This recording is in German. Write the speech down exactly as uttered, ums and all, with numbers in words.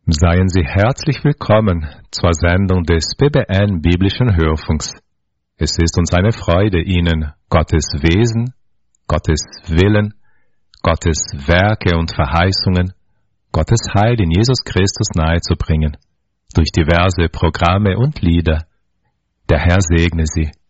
Seien Sie herzlich willkommen zur Sendung des B B N Biblischen Hörfunks. Es ist uns eine Freude, Ihnen Gottes Wesen, Gottes Willen, Gottes Werke und Verheißungen, Gottes Heil in Jesus Christus nahezubringen, durch diverse Programme und Lieder. Der Herr segne Sie.